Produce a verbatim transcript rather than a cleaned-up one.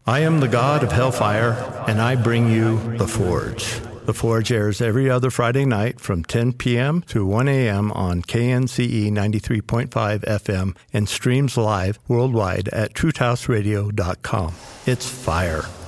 I am the god of hellfire, and I bring you The Forge. The Forge airs every other Friday night from ten p.m. to one a.m. on K N C E ninety-three point five F M and streams live worldwide at truth house radio dot com. It's fire.